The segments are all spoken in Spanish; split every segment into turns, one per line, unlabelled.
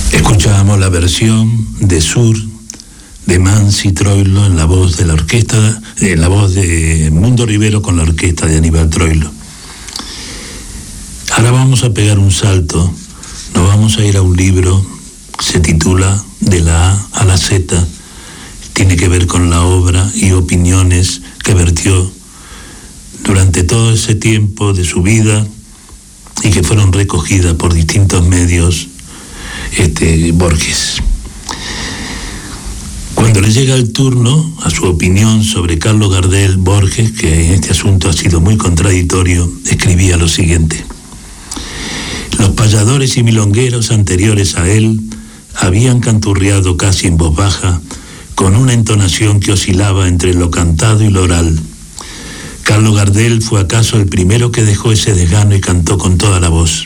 Escuchábamos la versión de Sur de Mansi Troilo en la voz de la orquesta, la voz de Mundo Rivero con la orquesta de Aníbal Troilo. Ahora vamos a pegar un salto, nos vamos a ir a un libro, se titula De la A a la Z, tiene que ver con la obra y opiniones que vertió durante todo ese tiempo de su vida y que fueron recogidas por distintos medios, Borges. Cuando le llega el turno a su opinión sobre Carlos Gardel, Borges, que en este asunto ha sido muy contradictorio, escribía lo siguiente: los payadores y milongueros anteriores a él habían canturreado casi en voz baja, con una entonación que oscilaba entre lo cantado y lo oral. Carlos Gardel fue acaso el primero que dejó ese desgano y cantó con toda la voz.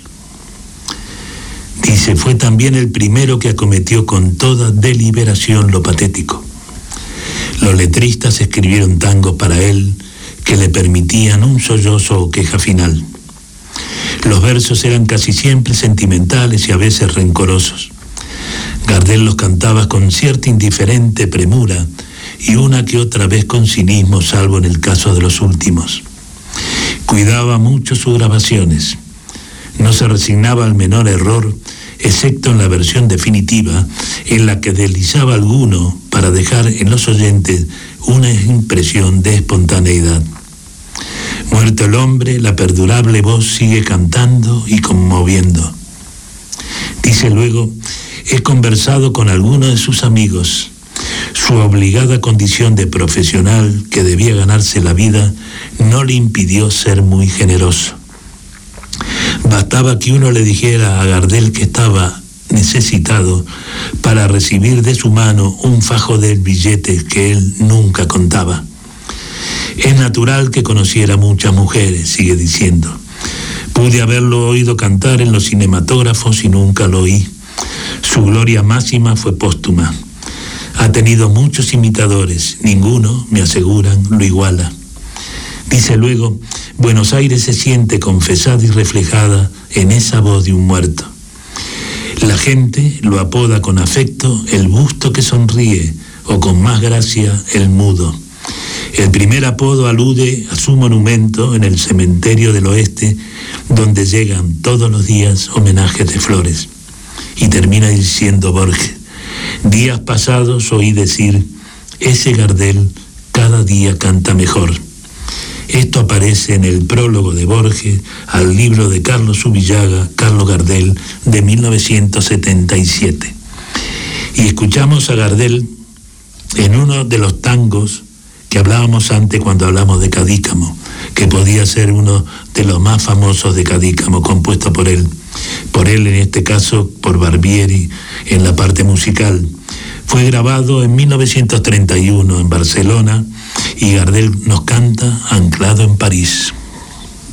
Dice, fue también el primero que acometió con toda deliberación lo patético. Los letristas escribieron tangos para él que le permitían un sollozo o queja final. Los versos eran casi siempre sentimentales y a veces rencorosos. Gardel los cantaba con cierta indiferente premura y una que otra vez con cinismo, salvo en el caso de los últimos. Cuidaba mucho sus grabaciones. No se resignaba al menor error, excepto en la versión definitiva, en la que deslizaba alguno para dejar en los oyentes una impresión de espontaneidad. Muerto el hombre, la perdurable voz sigue cantando y conmoviendo. Dice luego, he conversado con algunos de sus amigos. Su obligada condición de profesional que debía ganarse la vida no le impidió ser muy generoso. Bastaba que uno le dijera a Gardel que estaba necesitado para recibir de su mano un fajo de billetes que él nunca contaba. Es natural que conociera muchas mujeres, sigue diciendo. Pude haberlo oído cantar en los cinematógrafos y nunca lo oí. Su gloria máxima fue póstuma. Ha tenido muchos imitadores, ninguno, me aseguran, lo iguala. Dice luego, Buenos Aires se siente confesada y reflejada en esa voz de un muerto. La gente lo apoda con afecto el busto que sonríe o con más gracia el mudo. El primer apodo alude a su monumento en el cementerio del oeste, donde llegan todos los días homenajes de flores. Y termina diciendo Borges, días pasados oí decir, ese Gardel cada día canta mejor. Esto aparece en el prólogo de Borges al libro de Carlos Subillaga, Carlos Gardel, de 1977. Y escuchamos a Gardel en uno de los tangos que hablábamos antes cuando hablamos de Cadícamo, que podía ser uno de los más famosos de Cadícamo, compuesto por él en este caso por Barbieri en la parte musical. Fue grabado en 1931 en Barcelona y Gardel nos canta Anclado en París.